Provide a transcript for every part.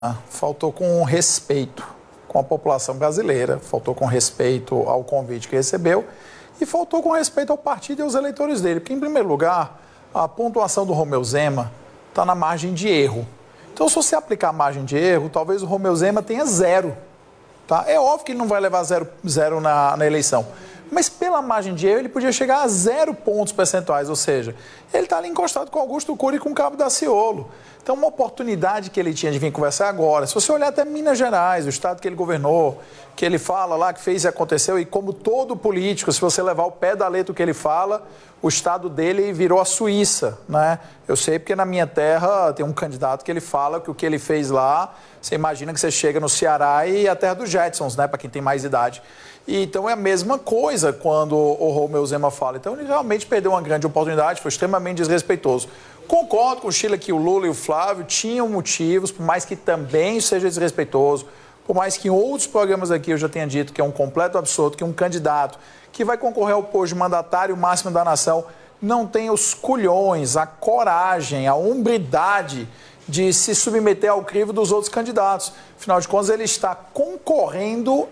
faltou com respeito com a população brasileira, faltou com respeito ao convite que recebeu e faltou com respeito ao partido e aos eleitores dele. Porque, em primeiro lugar, a pontuação do Romeu Zema está na margem de erro. Então, se você aplicar a margem de erro, talvez o Romeu Zema tenha 0. Tá? É óbvio que ele não vai levar zero na eleição. Mas pela margem de erro, ele podia chegar a 0 pontos percentuais, ou seja, ele está ali encostado com Augusto Cury e com o Cabo Daciolo. Então, uma oportunidade que ele tinha de vir conversar agora. Se você olhar até Minas Gerais, o estado que ele governou, que ele fala lá que fez e aconteceu, e como todo político, se você levar o pé da letra o que ele fala, o estado dele virou a Suíça, né? Eu sei porque na minha terra tem um candidato que ele fala que o que ele fez lá, você imagina que você chega no Ceará e a terra dos Jetsons, né? Para quem tem mais idade. E, então é a mesma coisa quando o Romeu Zema fala. Então ele realmente perdeu uma grande oportunidade, foi extremamente desrespeitoso. Concordo com o Sheila que o Lula e o Flávio tinham motivos, por mais que também seja desrespeitoso, por mais que em outros programas aqui eu já tenha dito que é um completo absurdo, que um candidato que vai concorrer ao posto de mandatário máximo da nação não tem os culhões, a coragem, a hombridade de se submeter ao crivo dos outros candidatos. Afinal de contas, ele está concorrendo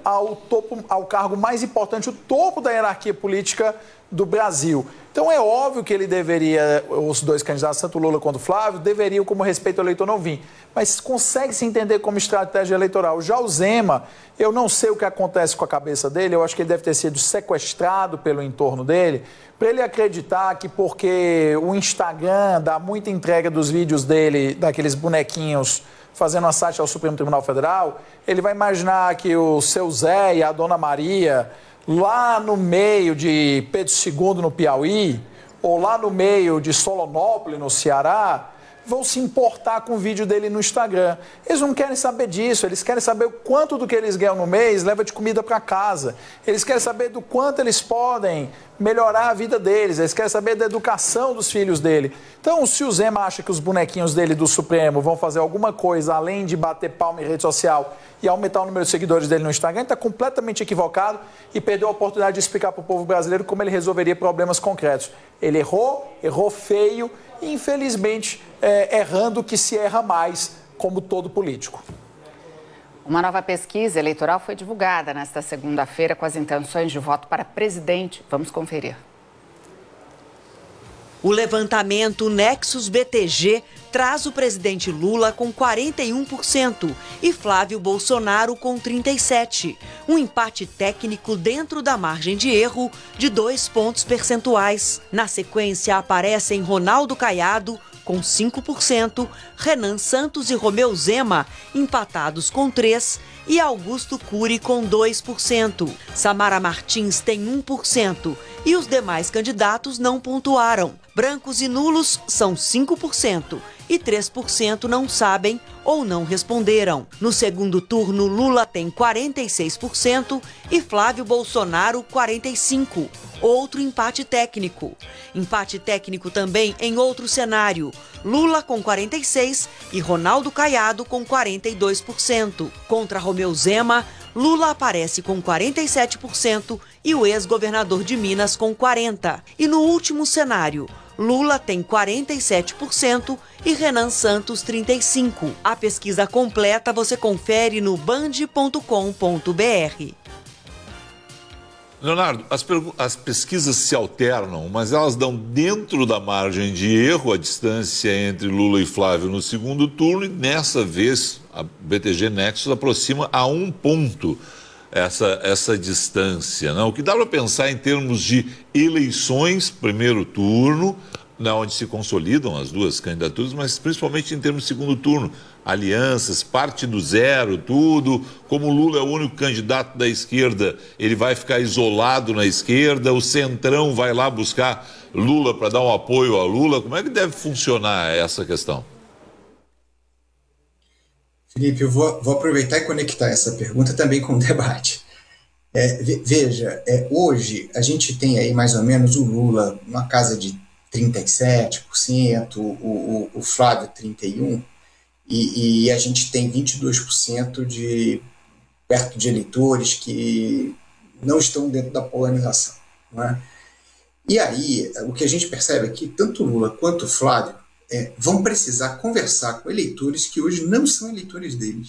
ao cargo mais importante, o topo da hierarquia política do Brasil. Então é óbvio que ele deveria, os dois candidatos, tanto o Lula quanto o Flávio, deveriam, como respeito ao eleitor, não vir. Mas consegue se entender como estratégia eleitoral. Já o Zema, eu não sei o que acontece com a cabeça dele, eu acho que ele deve ter sido sequestrado pelo entorno dele, para ele acreditar que porque o Instagram dá muita entrega dos vídeos dele, daqueles bonequinhos fazendo a sátira ao Supremo Tribunal Federal, ele vai imaginar que o seu Zé e a Dona Maria, lá no meio de Pedro II no Piauí, ou lá no meio de Solonópolis no Ceará, vão se importar com o vídeo dele no Instagram. Eles não querem saber disso, eles querem saber o quanto do que eles ganham no mês leva de comida para casa. Eles querem saber do quanto eles podem melhorar a vida deles, eles querem saber da educação dos filhos dele. Então, se o Zema acha que os bonequinhos dele do Supremo vão fazer alguma coisa além de bater palma em rede social e aumentar o número de seguidores dele no Instagram, ele está completamente equivocado e perdeu a oportunidade de explicar para o povo brasileiro como ele resolveria problemas concretos. Ele errou feio e, infelizmente, errando que se erra mais, como todo político. Uma nova pesquisa eleitoral foi divulgada nesta segunda-feira com as intenções de voto para presidente. Vamos conferir. O levantamento Nexus BTG traz o presidente Lula com 41% e Flávio Bolsonaro com 37%. Um empate técnico dentro da margem de erro de 2 pontos percentuais. Na sequência aparecem Ronaldo Caiado com 5%, Renan Santos e Romeu Zema empatados com 3% e Augusto Cury com 2%. Samara Martins tem 1% e os demais candidatos não pontuaram. Brancos e nulos são 5% e 3% não sabem ou não responderam. No segundo turno, Lula tem 46% e Flávio Bolsonaro 45%. Outro empate técnico. Empate técnico também em outro cenário. Lula com 46% e Ronaldo Caiado com 42%. Contra Romeu Zema, Lula aparece com 47% e o ex-governador de Minas com 40%. E no último cenário, Lula tem 47% e Renan Santos 35%. A pesquisa completa você confere no band.com.br. Leonardo, as pesquisas se alternam, mas elas dão dentro da margem de erro a distância entre Lula e Flávio no segundo turno e dessa vez a BTG Nexus aproxima a 1 ponto essa distância, não? O que dá para pensar em termos de eleições, primeiro turno, onde se consolidam as duas candidaturas, mas principalmente em termos de segundo turno, alianças, parte do zero, tudo. Como o Lula é o único candidato da esquerda, ele vai ficar isolado na esquerda, o Centrão vai lá buscar Lula para dar um apoio a Lula. Como é que deve funcionar essa questão? Felipe, eu vou aproveitar e conectar essa pergunta também com o debate. Veja, hoje a gente tem aí mais ou menos o Lula uma casa de 37%, o Flávio 31%, e a gente tem 22% perto de eleitores que não estão dentro da polarização. Não é? E aí, o que a gente percebe é que tanto o Lula quanto o Flávio vão precisar conversar com eleitores que hoje não são eleitores deles.